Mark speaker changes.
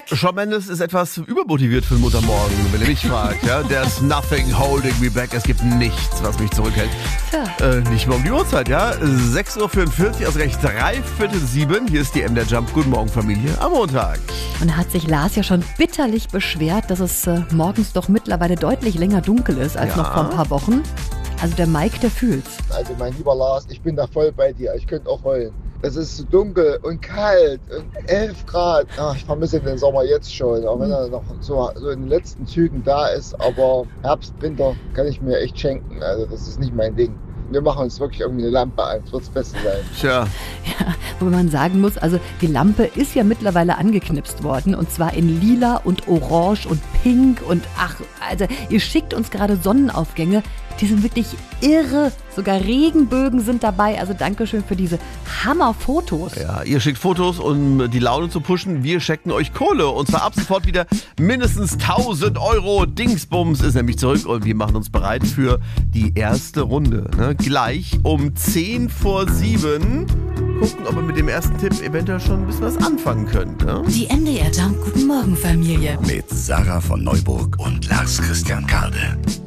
Speaker 1: Shawn Mendes ist etwas übermotiviert für den Muttermorgen, wenn ihr mich fragt. Ja? There's nothing holding me back. Es gibt nichts, was mich zurückhält. Nicht mehr um die Uhrzeit, ja? 6.44 Uhr, also gleich 6:45. Hier ist die MDR Jump. Guten Morgen, Familie, am Montag.
Speaker 2: Und da hat sich Lars ja schon bitterlich beschwert, dass es morgens doch mittlerweile deutlich länger dunkel ist als noch vor ein paar Wochen. Also der Mike, der fühlt's.
Speaker 3: Also mein lieber Lars, ich bin da voll bei dir. Ich könnte auch heulen. Es ist so dunkel und kalt und 11 Grad. Ach, ich vermisse den Sommer jetzt schon, auch wenn er noch so in den letzten Zügen da ist. Aber Herbst, Winter kann ich mir echt schenken. Also das ist nicht mein Ding. Wir machen uns wirklich irgendwie eine Lampe ein. Das wird das Beste sein.
Speaker 1: Tja.
Speaker 2: Ja, wo man sagen muss, also die Lampe ist ja mittlerweile angeknipst worden. Und zwar in lila und orange und pink. Und also ihr schickt uns gerade Sonnenaufgänge. Die sind wirklich irre. Sogar Regenbögen sind dabei. Also Dankeschön für diese Hammerfotos.
Speaker 1: Ja, ihr schickt Fotos, um die Laune zu pushen. Wir schenken euch Kohle. Und zwar ab sofort wieder mindestens 1.000 Euro. Dingsbums ist nämlich zurück. Und wir machen uns bereit für die erste Runde. Ne? Gleich um 6:50. Gucken, ob ihr mit dem ersten Tipp eventuell schon ein bisschen was anfangen könnt. Ne?
Speaker 4: Die MDR Jump Guten Morgen Familie.
Speaker 5: Mit Sarah von Neuburg und Lars Christian Kade.